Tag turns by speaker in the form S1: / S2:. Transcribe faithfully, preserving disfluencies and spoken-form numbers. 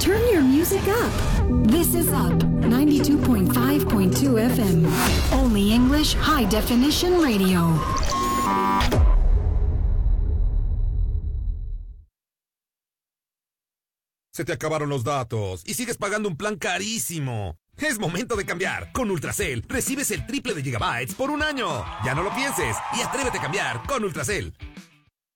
S1: Turn your music up. This is Up ninety-two point five point two F M. Only English High Definition Radio.
S2: Se te acabaron los datos y sigues pagando un plan carísimo. Es momento de cambiar. Con Ultracel recibes el triple de gigabytes por un año. Ya no lo pienses y atrévete a cambiar con Ultracel.